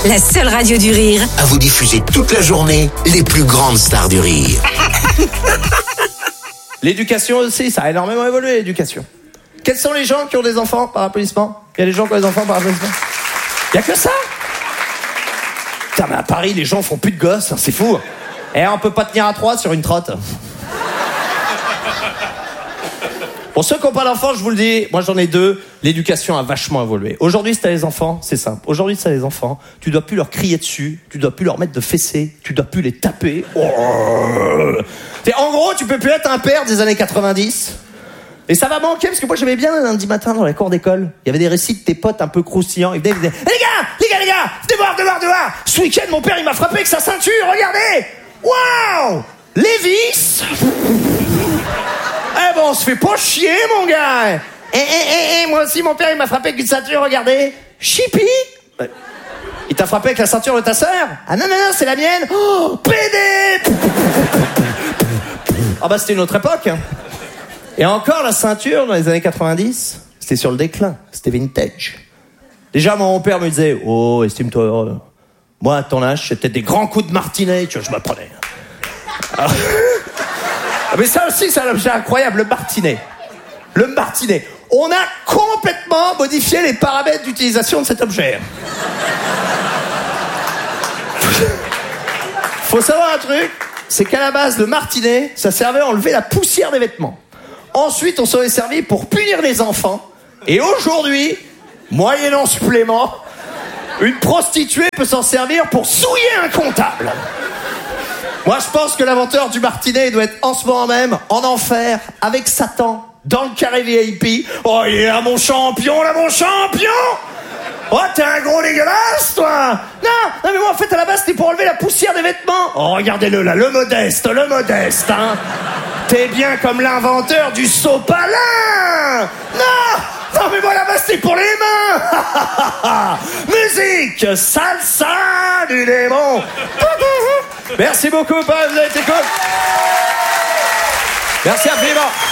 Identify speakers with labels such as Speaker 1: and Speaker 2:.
Speaker 1: la seule radio du rire.
Speaker 2: À vous diffuser toute la journée les plus grandes stars du rire.
Speaker 3: L'éducation aussi, ça a énormément évolué, l'éducation. Quels sont les gens qui ont des enfants par applaudissement? Il y a des gens qui ont des enfants par applaudissement? Il y a que ça? Putain, mais à Paris, les gens font plus de gosses, c'est fou. Et on peut pas tenir à 3 sur une trotte. Pour ceux qui n'ont pas d'enfants, je vous le dis, moi j'en ai 2, l'éducation a vachement évolué. Aujourd'hui, si t'as les enfants, c'est simple. Aujourd'hui, si t'as les enfants, tu dois plus leur crier dessus, tu dois plus leur mettre de fessées, tu dois plus les taper. En gros, tu peux plus être un père des années 90. Et ça va manquer, parce que moi j'aimais bien le lundi matin dans la cour d'école. Il y avait des récits de tes potes un peu croustillants. Ils venaient, les gars, venez voir. Ce week-end, mon père, il m'a frappé avec sa ceinture, regardez. Waouh, Lévis. Eh ben, on se fait pas chier, mon gars. Moi aussi, mon père, il m'a frappé avec une ceinture, regardez. Chippy. Il t'a frappé avec la ceinture de ta sœur? Ah non, c'est la mienne. Oh, PD. Ah bah, c'était une autre époque. Et encore, la ceinture, dans les années 90, c'était sur le déclin. C'était vintage. Déjà, mon père me disait, oh, estime-toi. Moi, à ton âge, c'était des grands coups de martinet, tu vois, je m'apprenais. Alors... Mais ça aussi, c'est un objet incroyable, le martinet. Le martinet. On a complètement modifié les paramètres d'utilisation de cet objet. Faut savoir un truc, c'est qu'à la base, le martinet, ça servait à enlever la poussière des vêtements. Ensuite, on s'en est servi pour punir les enfants. Et aujourd'hui, moyennant supplément, une prostituée peut s'en servir pour souiller un comptable. Moi, je pense que l'inventeur du martinet doit être en ce moment même en enfer avec Satan dans le carré VIP. Oh, il est là, mon champion, Oh, t'es un gros dégueulasse, toi. Non, mais moi, en fait, à la base, c'était pour enlever la poussière des vêtements. Oh, regardez-le, là, le modeste, hein. T'es bien comme l'inventeur du sopalin. Non, mais moi, là-bas, c'était pour les mains. Musique, salsa du démon. Merci beaucoup, Paul, vous avez été cool. Merci infiniment.